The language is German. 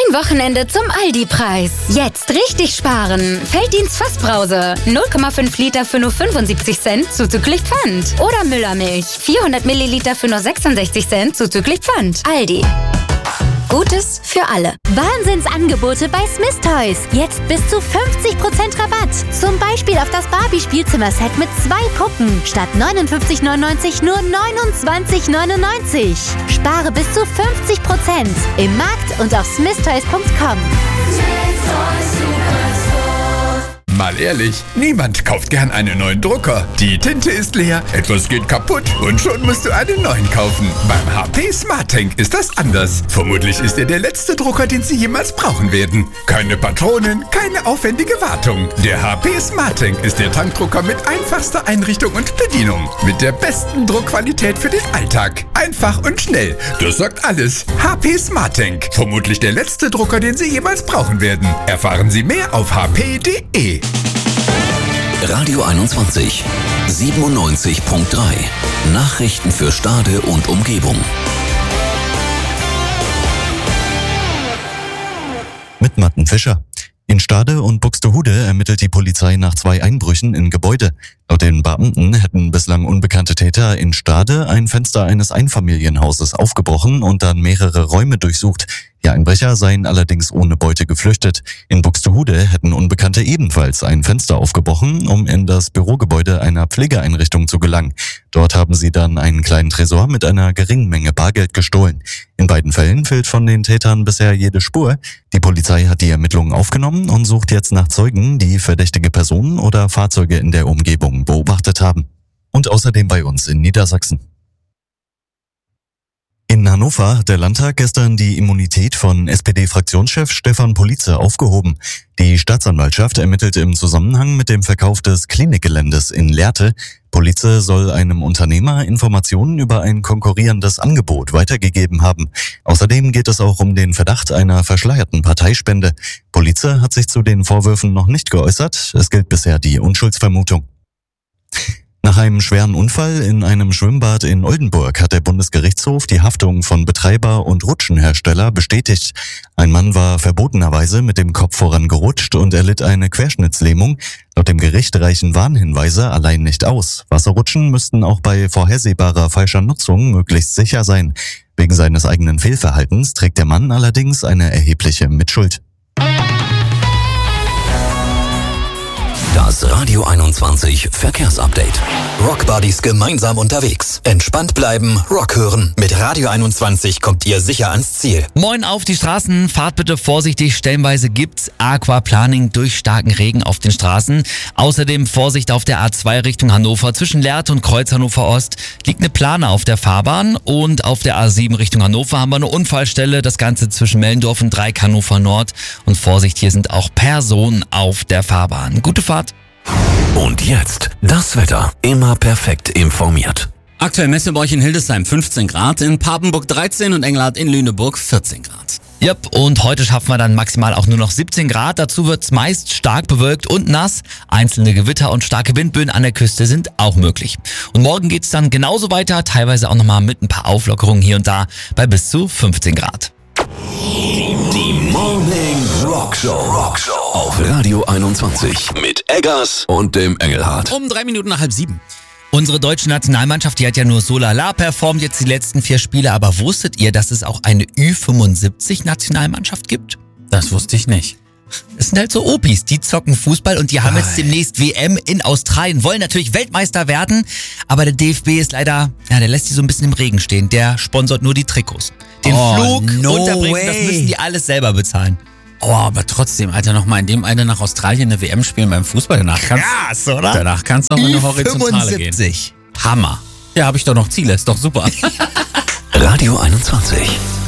Ein Wochenende zum Aldi-Preis. Jetzt richtig sparen. Felddienst Fassbrause. 0,5 Liter für nur 75 Cent zuzüglich Pfand. Oder Müllermilch. 400 Milliliter für nur 66 Cent zuzüglich Pfand. Aldi. Gutes für alle. Wahnsinnsangebote bei Smith Toys. Jetzt bis zu 50% Rabatt. Zum Beispiel auf das Barbie-Spielzimmer-Set mit 2 Puppen. Statt 59,99 nur 29,99. Spare bis zu 50% im Markt und auf smithtoys.com. Mal ehrlich, niemand kauft gern einen neuen Drucker. Die Tinte ist leer, etwas geht kaputt und schon musst du einen neuen kaufen. Beim HP SmartTank ist das anders. Vermutlich ist er der letzte Drucker, den Sie jemals brauchen werden. Keine Patronen, keine aufwendige Wartung. Der HP SmartTank ist der Tankdrucker mit einfachster Einrichtung und Bedienung. Mit der besten Druckqualität für den Alltag. Einfach und schnell. Das sagt alles. HP SmartTank. Vermutlich der letzte Drucker, den Sie jemals brauchen werden. Erfahren Sie mehr auf hp.de. Radio 21 97.3 Nachrichten für Stade und Umgebung. Mit Matten Fischer. In Stade und Buxtehude ermittelt die Polizei nach 2 Einbrüchen in Gebäude. Laut den Beamten hätten bislang unbekannte Täter in Stade ein Fenster eines Einfamilienhauses aufgebrochen und dann mehrere Räume durchsucht. Die Einbrecher seien allerdings ohne Beute geflüchtet. In Buxtehude hätten Unbekannte ebenfalls ein Fenster aufgebrochen, um in das Bürogebäude einer Pflegeeinrichtung zu gelangen. Dort haben sie dann einen kleinen Tresor mit einer geringen Menge Bargeld gestohlen. In beiden Fällen fehlt von den Tätern bisher jede Spur. Die Polizei hat die Ermittlungen aufgenommen und sucht jetzt nach Zeugen, die verdächtige Personen oder Fahrzeuge in der Umgebung beobachtet haben. Und außerdem bei uns in Niedersachsen. In Hannover hat der Landtag gestern die Immunität von SPD-Fraktionschef Stefan Politzer aufgehoben. Die Staatsanwaltschaft ermittelt im Zusammenhang mit dem Verkauf des Klinikgeländes in Lehrte. Politzer soll einem Unternehmer Informationen über ein konkurrierendes Angebot weitergegeben haben. Außerdem geht es auch um den Verdacht einer verschleierten Parteispende. Politzer hat sich zu den Vorwürfen noch nicht geäußert. Es gilt bisher die Unschuldsvermutung. Nach einem schweren Unfall in einem Schwimmbad in Oldenburg hat der Bundesgerichtshof die Haftung von Betreiber und Rutschenhersteller bestätigt. Ein Mann war verbotenerweise mit dem Kopf voran gerutscht und erlitt eine Querschnittslähmung. Laut dem Gericht reichen Warnhinweise allein nicht aus. Wasserrutschen müssten auch bei vorhersehbarer falscher Nutzung möglichst sicher sein. Wegen seines eigenen Fehlverhaltens trägt der Mann allerdings eine erhebliche Mitschuld. Das Radio 21 Verkehrsupdate. Rockbuddies gemeinsam unterwegs. Entspannt bleiben, Rock hören. Mit Radio 21 kommt ihr sicher ans Ziel. Moin auf die Straßen, fahrt bitte vorsichtig. Stellenweise gibt's Aquaplaning durch starken Regen auf den Straßen. Außerdem Vorsicht auf der A2 Richtung Hannover. Zwischen Lehrte und Kreuz Hannover Ost liegt eine Plane auf der Fahrbahn. Und auf der A7 Richtung Hannover haben wir eine Unfallstelle. Das Ganze zwischen Mellendorf und Dreieck Hannover Nord. Und Vorsicht, hier sind auch Personen auf der Fahrbahn. Gute Fahrt. Und jetzt das Wetter. Immer perfekt informiert. Aktuell messen wir bei euch in Hildesheim 15 Grad, in Papenburg 13 und Engelhardt in Lüneburg 14 Grad. Yep, und heute schaffen wir dann maximal auch nur noch 17 Grad. Dazu wird's meist stark bewölkt und nass. Einzelne Gewitter und starke Windböen an der Küste sind auch möglich. Und morgen geht's dann genauso weiter, teilweise auch nochmal mit ein paar Auflockerungen hier und da bei bis zu 15 Grad. Die Morning Rock Show auf Radio 21 mit Eggers und dem Engelhardt. Um 3 Minuten nach 6:30. Unsere deutsche Nationalmannschaft, die hat ja nur so lala performt jetzt die letzten 4 Spiele. Aber wusstet ihr, dass es auch eine Ü75-Nationalmannschaft gibt? Das wusste ich nicht. Es sind halt so Opis, die zocken Fußball und die haben jetzt demnächst WM in Australien, wollen natürlich Weltmeister werden, aber der DFB ist leider, der lässt die so ein bisschen im Regen stehen. Der sponsort nur die Trikots. Den Flug, Unterbringen, das müssen die alles selber bezahlen. Oh, aber trotzdem, Alter, nochmal in dem Alter nach Australien eine WM spielen beim Fußball. Danach kannst du noch in eine Horizontale gehen. Hammer. Ja, habe ich doch noch Ziele, ist doch super. Radio 21.